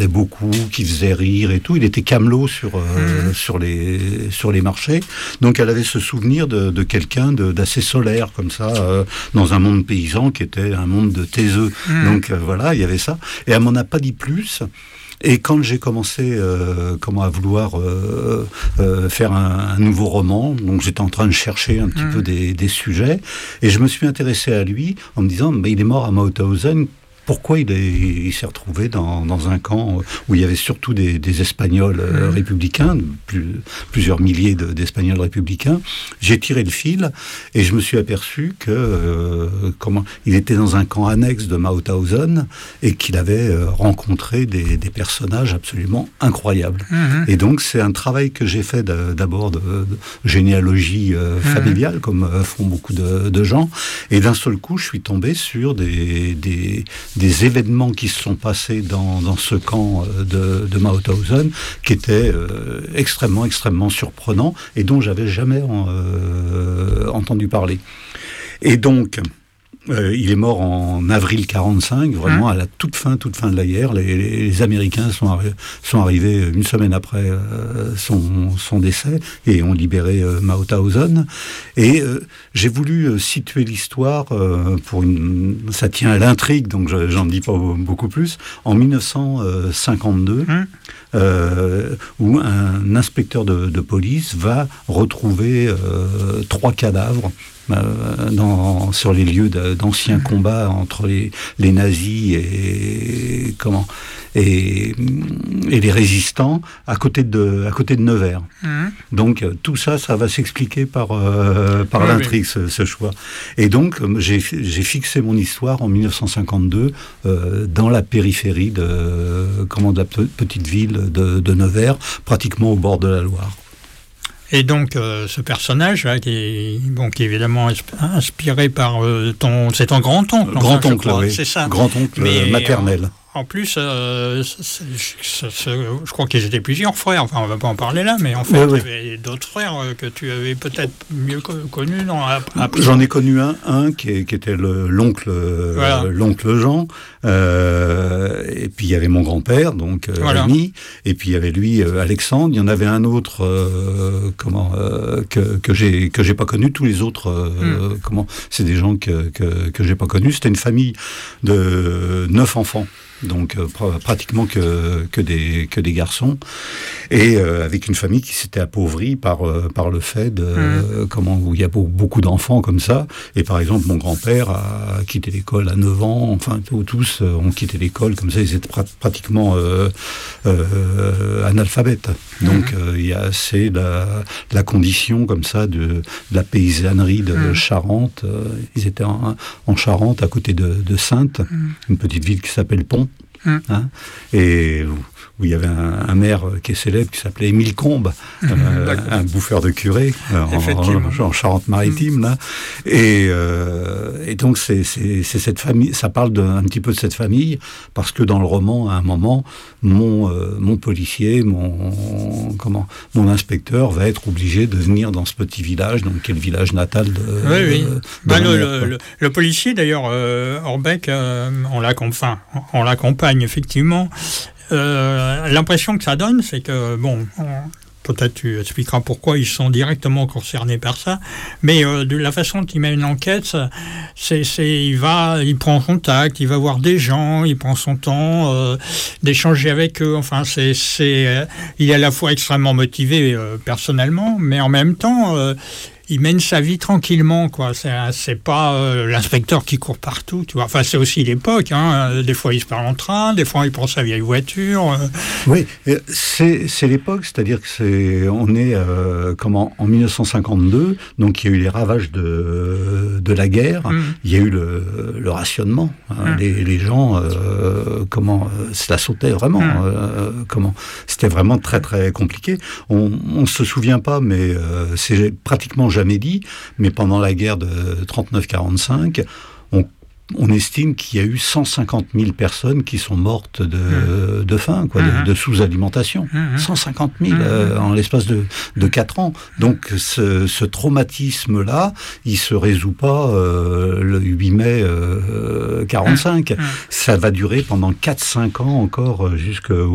vendait beaucoup, qui faisait rire et tout. Il était camelot sur les marchés. Donc elle avait ce souvenir de quelqu'un d'assez solaire, comme ça, dans un monde paysan qui était un monde de taiseux. Donc voilà, il y avait ça. Et elle m'en a pas dit plus. Et quand j'ai commencé à vouloir faire un nouveau roman, donc j'étais en train de chercher un petit peu des sujets, et je me suis intéressé à lui en me disant, il est mort à Mauthausen. Pourquoi il s'est retrouvé dans un camp où il y avait surtout des Espagnols républicains, plusieurs milliers d'Espagnols républicains. J'ai tiré le fil et je me suis aperçu que il était dans un camp annexe de Mauthausen et qu'il avait rencontré des personnages absolument incroyables. Et donc c'est un travail que j'ai fait d'abord de généalogie familiale, comme font beaucoup de gens. Et d'un seul coup, je suis tombé sur des événements qui se sont passés dans ce camp de Mauthausen qui étaient extrêmement, extrêmement surprenants et dont j'avais jamais entendu parler. Et donc, il est mort en avril 45, vraiment à la toute fin de la guerre. Les Américains sont arrivés une semaine après son décès et ont libéré Mauthausen. Et j'ai voulu situer l'histoire ça tient à l'intrigue, donc j'en dis pas beaucoup plus. En 1952, où un inspecteur de police va retrouver 3 cadavres sur les lieux d'anciens combats entre les nazis et les résistants à côté de Nevers. Donc tout ça va s'expliquer par l'intrigue, ce choix. Et donc j'ai fixé mon histoire en 1952 dans la périphérie de la petite ville de Nevers, pratiquement au bord de la Loire. Et donc, ce personnage, qui est évidemment inspiré par c'est ton grand-oncle. Grand-oncle, oui. C'est ça. Grand-oncle maternel. En plus, je crois qu'ils étaient plusieurs frères. Enfin, on ne va pas en parler là, mais en fait, il y avait d'autres frères que tu avais peut-être mieux connus. J'en ai connu un qui était l'oncle Jean. Et puis, il y avait mon grand-père, donc Rémi. Et puis, il y avait lui, Alexandre. Il y en avait un autre que j'ai pas connu. Tous les autres, c'est des gens que j'ai pas connus. C'était une famille de 9 enfants. Donc pratiquement que des garçons, et avec une famille qui s'était appauvrie par le fait où il y a beaucoup d'enfants comme ça. Et par exemple, mon grand-père a quitté l'école à 9 ans, enfin tous ont quitté l'école comme ça, ils étaient pratiquement analphabètes. Donc c'est la condition comme ça de la paysannerie de Charente. Ils étaient en Charente, à côté de Saintes, une petite ville qui s'appelle Pont. Et où il y avait un maire qui est célèbre qui s'appelait Émile Combes, un bouffeur de curé en Charente-Maritime là. Et donc c'est cette famille, ça parle un petit peu de cette famille, parce que dans le roman, à un moment, mon policier, mon inspecteur va être obligé de venir dans ce petit village, donc qui est le village natal de le policier d'ailleurs, Orbeck, on l'accompagne effectivement. L'impression que ça donne, c'est que peut-être tu expliqueras pourquoi ils sont directement concernés par ça, mais de la façon dont il mène l'enquête, il prend contact, il va voir des gens, il prend son temps d'échanger avec eux. Enfin, il est à la fois extrêmement motivé personnellement, mais en même temps il mène sa vie tranquillement, quoi. C'est pas l'inspecteur qui court partout, tu vois. Enfin, c'est aussi l'époque, hein. Des fois, il se parle en train, des fois, il prend sa vieille voiture. Oui, c'est l'époque, c'est-à-dire que on est en 1952, donc il y a eu les ravages de la guerre, il y a eu le rationnement. Les gens, cela sautait vraiment. C'était vraiment très très compliqué. On se souvient pas, mais c'est pratiquement jamais dit, mais pendant la guerre de 39-45, on estime qu'il y a eu 150 000 personnes qui sont mortes de faim, de sous-alimentation. 150 000 en l'espace de 4 ans. Donc ce traumatisme-là, il se résout pas le 8 mai 45. Ça va durer pendant 4-5 ans encore, jusqu'au